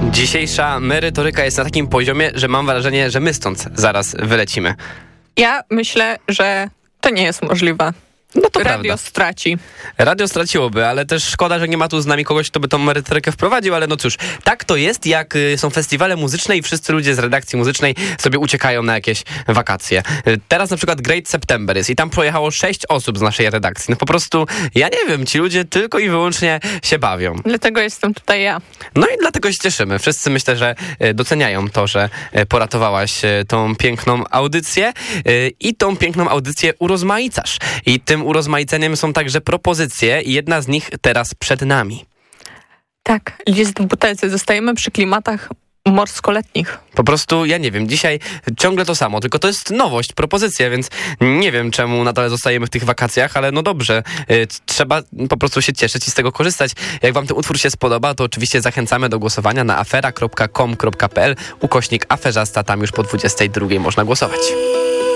Dzisiejsza merytoryka jest na takim poziomie, że mam wrażenie, że my stąd zaraz wylecimy. Ja myślę, że to nie jest możliwe. No to Radio prawda. straci. Radio straciłoby, ale też szkoda, że nie ma tu z nami kogoś, kto by tą merytorykę wprowadził, ale no cóż, tak to jest, jak są festiwale muzyczne i wszyscy ludzie z redakcji muzycznej sobie uciekają na jakieś wakacje. Teraz na przykład Great September jest i tam pojechało 6 osób z naszej redakcji. No po prostu, ja nie wiem, ci ludzie tylko i wyłącznie się bawią. Dlatego jestem tutaj ja. No i dlatego się cieszymy. Wszyscy myślę, że doceniają to, że poratowałaś tą piękną audycję i tą piękną audycję urozmaicasz. I tym urozmaiceniem są także propozycje i jedna z nich teraz przed nami. Tak, list w butelce. Zostajemy przy klimatach morsko-letnich. Po prostu, ja nie wiem, dzisiaj ciągle to samo, tylko to jest nowość, propozycja, więc nie wiem, czemu nadal zostajemy w tych wakacjach, ale no dobrze, trzeba po prostu się cieszyć i z tego korzystać. Jak wam ten utwór się spodoba, to oczywiście zachęcamy do głosowania na afera.com.pl /aferzasta, tam już po 22 można głosować.